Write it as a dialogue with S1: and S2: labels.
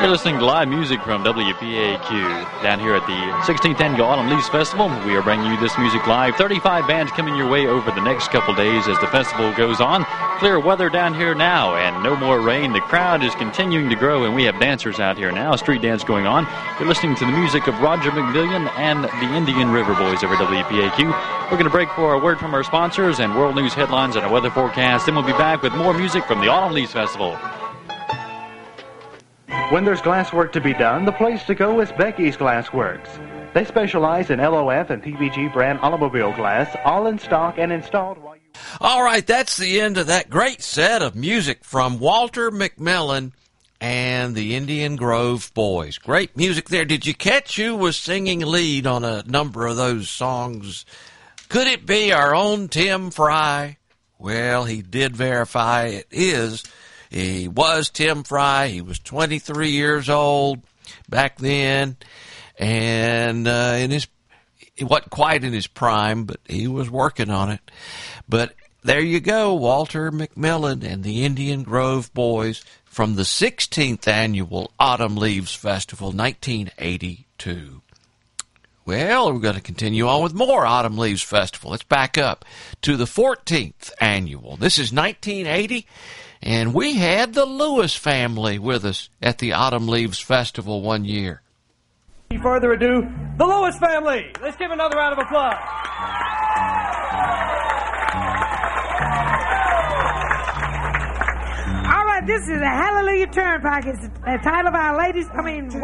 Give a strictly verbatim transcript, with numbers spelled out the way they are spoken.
S1: You're listening to live music from W P A Q down here at the sixteenth Annual Autumn Leaves Festival. We are bringing you this music live. thirty-five bands coming your way over the next couple days as the festival goes on. Clear weather down here now and no more rain. The crowd is continuing to grow, and we have dancers out here now, street dance going on. You're listening to the music of Roger McMillian and the Indian River Boys over W P A Q. We're going to break for a word from our sponsors and world news headlines and a weather forecast. Then we'll be back with more music from the Autumn Leaves Festival.
S2: When there's glasswork to be done, the place to go is Becky's Glassworks. They specialize in L O F and P V G brand automobile glass, all in stock and installed while you...
S3: All right, that's the end of that great set of music from Walter McMillan and the Indian Grove Boys. Great music there. Did you catch who was singing lead on a number of those songs? Could it be our own Tim Fry? Well, he did verify it is. He was Tim Fry. He was twenty-three years old back then, and uh, in his, he wasn't quite in his prime, but he was working on it. But there you go, Walter McMillan and the Indian Grove Boys from the sixteenth Annual Autumn Leaves Festival, nineteen eighty-two. Well, we're going to continue on with more Autumn Leaves Festival. Let's back up to the fourteenth Annual. This is nineteen eighty. And we had the Lewis family with us at the Autumn Leaves Festival one year.
S4: Without further ado, the Lewis family. Let's give another round of applause.
S5: All right, this is a Hallelujah Turnpike. It's the title of our latest, I mean,